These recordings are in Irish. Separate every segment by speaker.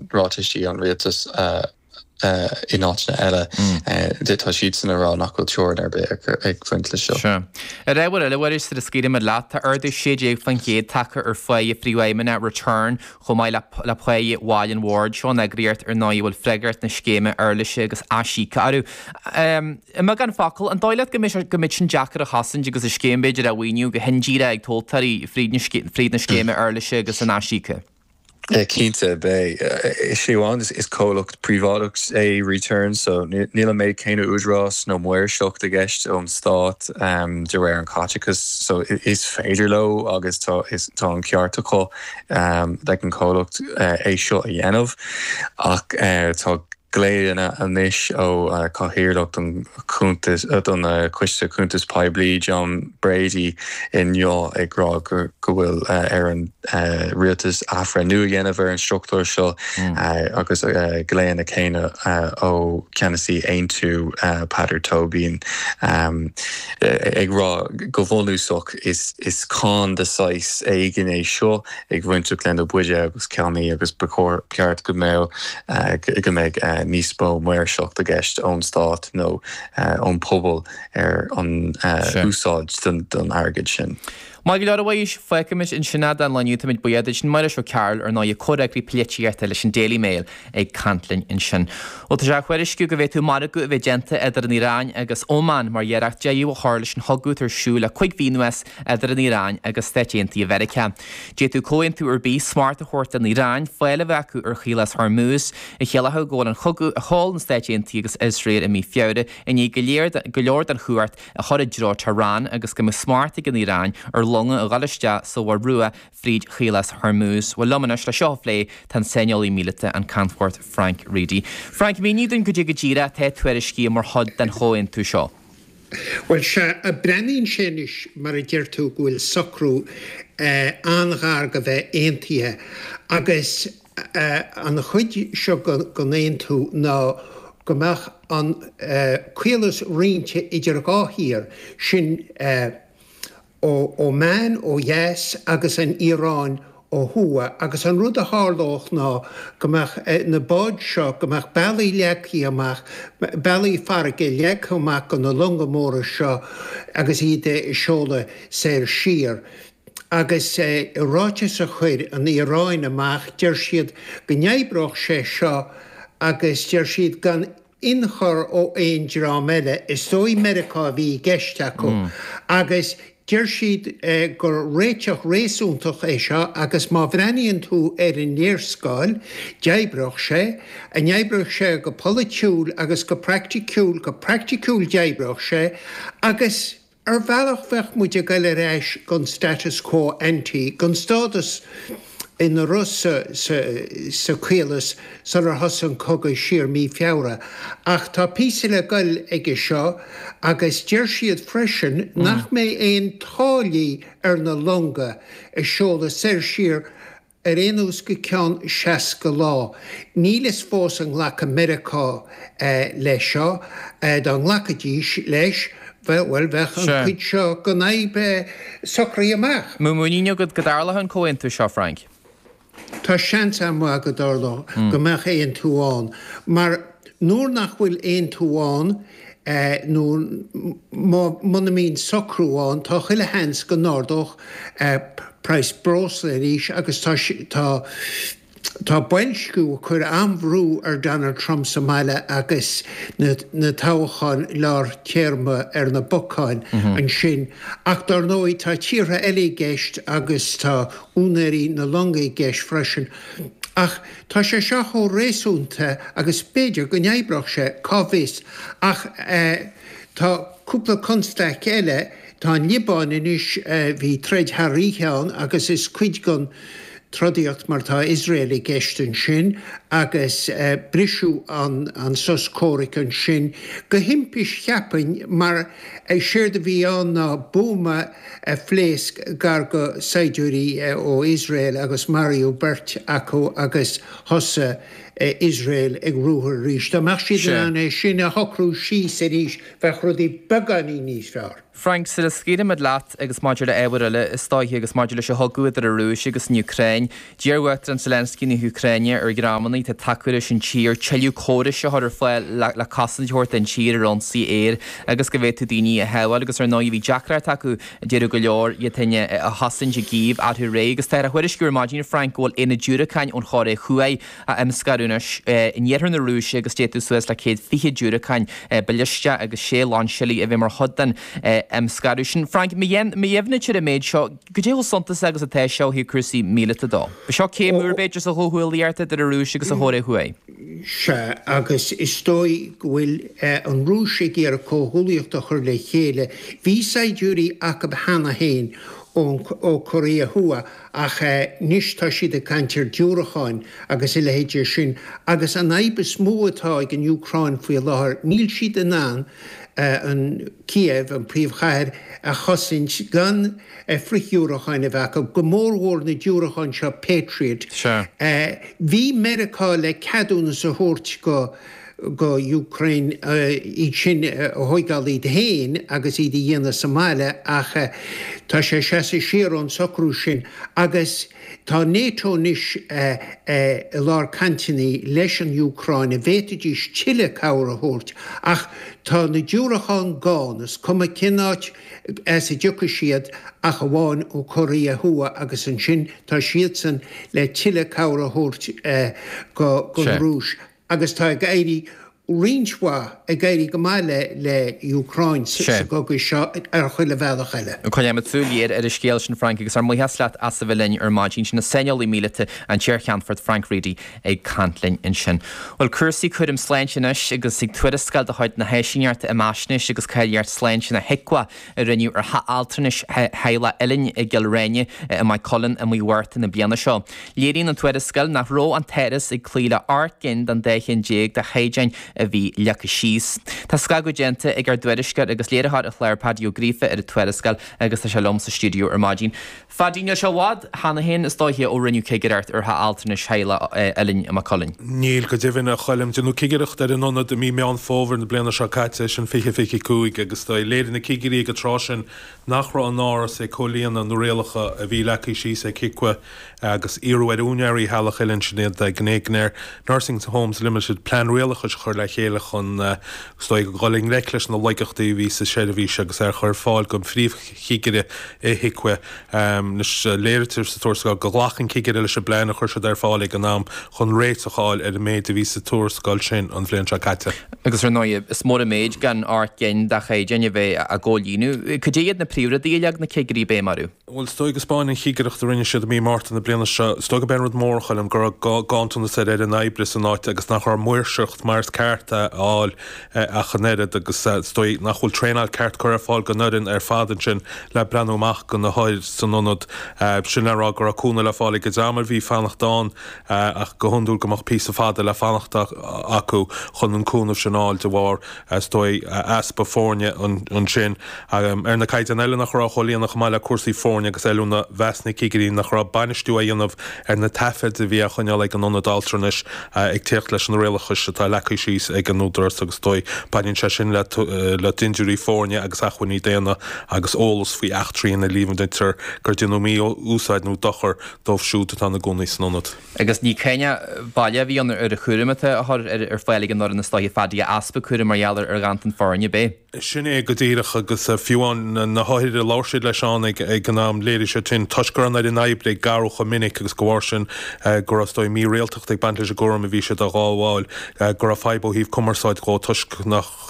Speaker 1: rátistí an rialtas in áitna eile tá siad san rá nach go teorin ar bit ag fuint le seo.
Speaker 2: A réhfuil lehir is a scíide mar láta ar dú séidir fan chéad take ar foiie fríhaimena return chomáid le foiie Wallen Ward seo na gríart ar náhfuil freigart na scéime airlaise agus asíca arú. Ima gan facail an dáile go mit sin Jackar a chasan agus a scéimbéidir a bhaoiniú go henjíra ag tótarí fríd na scéime airlaise agus an asíca.
Speaker 1: Cínta bé séháin is cólacht príválacht é return, so níla méid céine údrás nó muir seocht a gceist ón stát de réir an catechas, so is féidir lo agus tá an ceartachá le an cólacht é seo a dhéanamh ach tá gléanana anis ó caithíirlacht an cúntas don cuiste cúntas Poiblí John Brady in Nua ag rá go bhfuil ar an rialtas afra nua dhéanamh ar an struchtúir seo agus gléanana céine ó ceannasaí aontú Pater Tobin ag rá go bhunúsach is cá de sais éigen é seo ag roiintú glen buide agus ceannaí agus becór ceart go mé go méid níos bó muir seocht a gceist ón stát nó ón pobl ar an úsáid don airgid sin.
Speaker 2: Má go leir bhhaéis foiiciimiis in sinad an leniu tamid buiad sin mar seo cearl ar ná i choraigrí pletíart leis an Daily Mail ag cantlinn in sin. Ó tá seach chuirisciú go bhéh tú mar go bheith genta idir an Iráin agus ómán mar dhearach deú háir leis an thugút ar siú le chuig bhínuas idir an Iráin agus steitianta America. Dé tú cóin tú ar bí smart a chóirt an Iráin foiile bhecu ar chilas Hormuz i chéalathe ggóil an chugú a hall an steitianta agus Israel i mí fiáide i ní go leor an chuairt a chorid dró Tehran agus go smartig an Iráin ar longa a galiste so war rua fríd chilas Hormuz wa lomanas le seolé tan seniolí mílite an Canfort Frank Reedy. Frank, mí nídún go dig ddíra te tuairiscí mar hod den choin tú seo.
Speaker 3: Well, se a brenin sénis mar a djeirtú gohfuil socrú angar go bheith aontaithe agus an chuid seo go néontú ná gomach an cuilas rinte idir gáhír sin ó Man ó Yes agus an Iran ó Hua agus an rud a hálách ná gomach na bád seo gomach bailí leachí amach bailí farige leach amach an na lungamóra seo agus iad seola séir sír. Agus ráite a chuir an Iráin amach deir siad go neibroch sé seo agus deir siad gan inchor ó éon drá meile is dói America bhí geiste acu agus deir siad gur réiteach réasúntaach é seo agus má bhreaníonn tú ar an níorscáil deibreach sé a neibreach sé go politiúil agus go practicúil deibreach sé agus ar bhealach bheith muide gaile réis gon status quo ante gon stádas in na Rus sa cuilas sa ar hosan coga siar mí fiara ach tá písa le gail ige seo agus deir siad freisin nach mé éon tálaí ar na longa is seola séir siar ar éonús go ceann 60 lá. Nílas fós an ghlach America leis seo don ghlachadís leis well bheith an chuid seo go naib socraí amach.
Speaker 2: Múníine go darlathe an cóin tú seo, Frank.
Speaker 3: Tá seans am go darla go meach éon túáin, mar nuair nach bhfuil éon túáin muna mín socrúáin tá chuile hens go nádach Price Brosla ríis agus tá builscú chuir amhrú ar Donald Trump sa meile agus na táchán lár téirme ar na bocáin an sin. Ach dar nóí tá tíre eile geist agus tá únaí na longaí geist freisin. Ach tá sé seach ó réasúnta agus béidir go neibreach sé cábhís ach tá cúpla constaach eile tá an Libán inis bhí treid Harícheán agus is cuid gon trodíocht mar tá Israeli geistún sin agus brisú an soscóric an sin go himpis cheapain mar séir de bhí an ná búma phléasc gar go saidúí ó Israel agus Mario Bert acu agus thosa Israel ag rúthar ríis. Tá meach siad an sin a hocrú síos a ríis bheith rudí beganí níos fearr.
Speaker 2: Frank sa scíide mid leat agus maidir le éhile is stáithí agus maidir le se thugúid ar a Rúis agus ní Ucrain, Díarhhatar an Zelenski na Ucraine ar Gramanaí tá takeúir sin tír teiliú córis se thuir foiil le casan teoirt an tír ar an sí éir agus go bhéh tú daoine a heáil agus ar 9 bhí Jackar acu déir go leor i taine a hasan de gíomh athú ré agus teir a chuidir gur máidín Frank ghil ina dúracain ón choré chuaid a imscarúnas inhéar na Rúis agus téú suas le céad fiche dúracain beiste agus sé láseí a bhí mar thudan Scarishin Frank mi yevna chire made seo go dé sontas agus a te seo hí crusaí míle dá. Ba seo céimúr beidir a thuhfuilíarta de a rúis agus a thóir huaid.
Speaker 3: Se agus is stoi bhfuil an rúise ar a cóthúíocht a chur le chéile. Bhí saidúí ach hana héin ó Corea hua ach níos tá siad a cantir dúracháin agus i lehéidir sin agus an aibe smóatá ag an Ucrain faoi láthair níl siad an an Kiev an príomhchair a chosint gan friúracháin a bheith go mórhór na dúracháin seo Patriot. Bhí Americá le cadúna sa thuirt go Ukraine í sin hoigáí de héin agus iad dhéana Somália ach tá sé séarón socrú sin agus tá NATO níos lár cantinní leis an Ucraine bhéitidís Chile cabhar a thuirt ach tá na dúracháin gánas cuma cinnáit as a dúcha siad ach bháin ó Corea hua agus an sin tá siad san le Chile cabhar a thuirt go Rúis. Agus tá gairí rinshwa a gairí go máile le Ucrain go seo ar chuile bhealach eile.
Speaker 2: Coileimid fúliad ar a scéal sin Frank agus ar muheasleat as sa bhilinn ar máidín sin na senealaí mílete an tíir cheanfort Frank Reedy ag cantlinn in sin. Well cursaí chuidim sléintinis agus ag tuiriscail de chuid na héisineart a máisnis agus caiileart sléintin na hicwa a rinneú ar haaltrinis heile ilinn i Gilréine a mai Colin a muhhuirt na bliana seo. Léirín an tuiriscail nach ró an teras ag clíle arcin dan déchin déag de héidein a bhí lecha síos. Tá scagu gente ag ar dúiriscail agus léireáid a chléir padíú grífa ar a tuiriscail agus tá se lom sa stúdiú ar máidín. Fadíine se bhád hána hen is dóithí ó rinneú céigeart ar haaltrinis heile ilinn a Colin.
Speaker 4: Níl go dtíhanna cholim denú cíigeacht ar an nonad a mí meán fóver na bliana se caite sin fiche cúig agus tá léir na cíigeí go trásin nachrá an náras é cholíon an réalacha a bhí lecha síos é cicua agus iarúid úneirí healach ilinn sin de gnéignéir Nursing Homes Limited plan réalacha chur le chéile chun stoi go gáling leiclis na leigechtaí ví sa séidirhí agus ar chur fáil go phríomh chiigire é hicue nus léirtir sa tuarscáil go ghlachan chiigire leis a bleanna chuir se ar fáil an nám chun réiteáil ar méid a ví sa tuarscáil sin an bhléon se caite.
Speaker 2: Agus ar 9 is mór a méid gan art gin da chéideanne bheith a ggóilíú. Cudéiad na príomhra díag na céigeí bé marú?
Speaker 4: Well, stoi go Spáin chiigeacht rinne siad mí máta na bliana se sto go benrad mórchailm gur gáúna sé ar an aibris an áit agus nach chu muirsecht mars carta áil a chanéad agus stoi nachhfuil tréáil ceart chur ar fáil go nurin ar fadan sin le breanúach go na háid san nonad sin ará gur aúna le fáil go dámar bhí fannachtán ach go hunúil gomach pí a fada le fannacht acu chun an cúnamh sináil de bhar stoi aspa fórne an sin ar na caiid an eile nach rá cholíon nach máile cuasaí fórne agus eúna bheasna cíigeí nach rá bainistú a dionmh ar na tafed a bhí a chuine le an nonad altranis ag teocht leis an réalachas atá lecha síos ag an núdras agus dói bain se sin le dinúí fórne agus achuiní déana agus ólas faoi 8 tríon na líomhaidir gur dú mí úsáid nó dochar dómhsúta tá na gúnaí snonad.
Speaker 2: Agus ní chéine bailile bhí an ar a chuirimete ar fáilig an nó na stáí fadí aspa chuir marhealar ar gantan fórne bé.
Speaker 4: Sin é go dtíireach agus fiúáin na háid a láirsid leis an ag an nám léidir se tin tuisgur an in aibre garúcha minic agus gohhair sin gur stoi mí réalteach ag bantais a gom a bhí se a gáháil gur a feibbó híh cumarsáid gá tuisc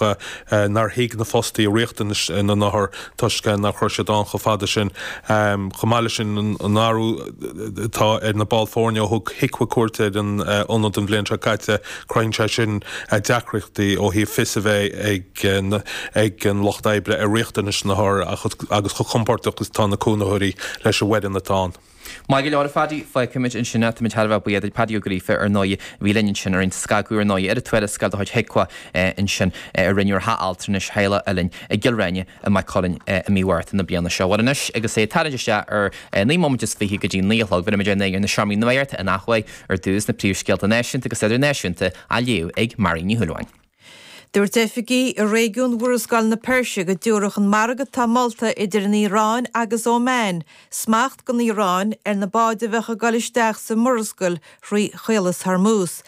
Speaker 4: nar hiig na fóstaí réachtain na nachir tuisce nach chuir se dá go fada sin chomáile sin an náú tá ar na Balfórne thug hicua cuairteid an onad an bblion se caiite croinse sin deachreachtaí ó hí fisa bheith ag an locht aibre a réachtanis nathir agus chu compórtachgus tá na cúnathirí leis a wedan natá.
Speaker 2: Má go leir fadí feicimiid in sinna mit hebh buiad padíú grífa ar 9 bhíleinn sin ar in scaú ar 9 ar a tuiriscail chuid heicua in sin ar rinneúr haaltrinis heile ilinn i Gilréine a mai Colin a míhhairt na bliana seo. Waris agus é taidir se ar ní momentas fihí go dtí níolthg bhí idir ar na seaí nuirt a nachhaid ar dús na príomhscéalta náisiúnta agus idir náisiúnta a léú ag marí ní thuáin.
Speaker 5: Dúir deifigí I régiún Wurasgal na Persia go dúrach an marga tá Malta idir an Irán agus Oman, smacht gan Irán na báide bhecha galisteach sa Murasgal rhui Chélas Hormuz.